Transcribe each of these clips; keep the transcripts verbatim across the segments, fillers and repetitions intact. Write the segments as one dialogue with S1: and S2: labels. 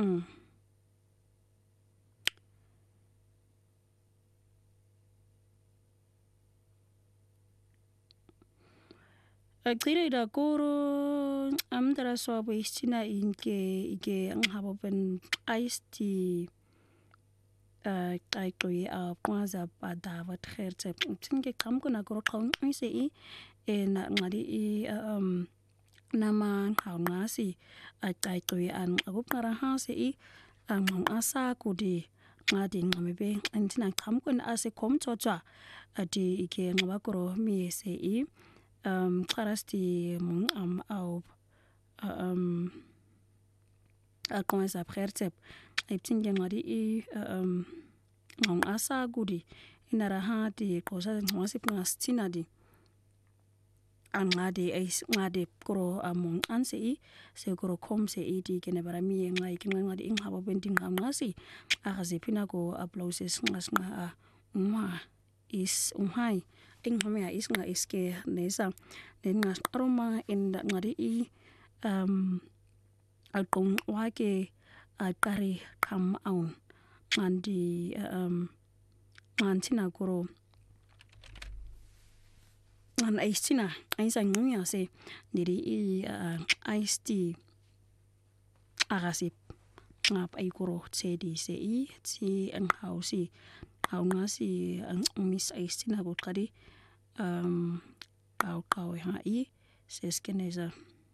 S1: mm. Agcina idakuro amdara swabo istina inke ike ngabo ben iced uh qayqoy aqwaza bada wat khairte tinge qamkuna kuro qawn ise i en ngadi i um nama ngawngasi aqayqoy an abukara hase i ang asa kudi ngadi ngamebe antina qamkuna ase komtsotsa ati ike ngabakuro mi ise i um qarasti mung am au um aqwaza khairte iptinge ngadi i um ngong asa gudi inara hati qosa ngwasi pngastina di angade ais ngade kro among anse i se kro kom se i di kene barami ngai kinga ngadi ing haba bending ngasi akaze pina ko applauses ngas nga umma is umhai ing hamia is nga iske nesa den ngas aroma in ngadi i um alkong wake akari kam aun ngandi um ngantina kuro an aistina aisa ngumya se diri i uh, iced tea agasip ngap ay kuro tsedi se i ti ang hausi au ngasi ang umis aistina ko kadi um kau kau ha i se skeneza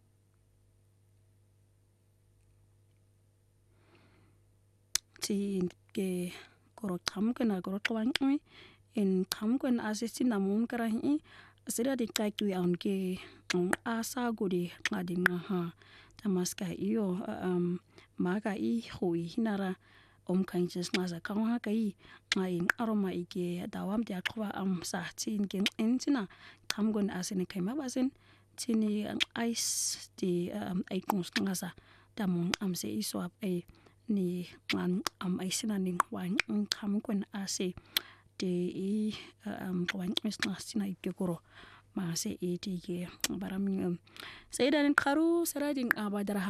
S1: ti ke kuro kam kana kuro twang in kam kun asistina mun karahi sira di kaiku yaun ke ang asa gudi ngadi ngaha tamaska iyo um maga i hui hinara om kanjes ngaza kawa kai ngai aroma ike dawam dia kwa am sa tin ken entina kam gun asine kaima basin tini ang ice di um ai kons ngaza tamong am se iswap ai ni man am aisina ning wan kam kun ase de i um wan isna ike kuro ma se eti ke barami um sai dan karu sarading abadara